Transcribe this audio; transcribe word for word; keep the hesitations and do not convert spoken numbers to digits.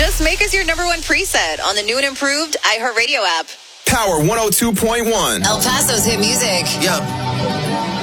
Just make us your number one preset on the new and improved iHeartRadio app. Power one oh two point one. El Paso's hit music. Yup.